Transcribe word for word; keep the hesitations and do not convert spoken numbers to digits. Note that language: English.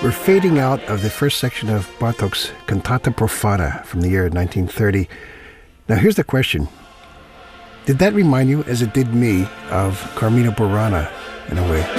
We're fading out of the first section of Bartók's Cantata Profana from the year nineteen thirty. Now here's the question. Did that remind you, as it did me, of Carmina Burana in a way?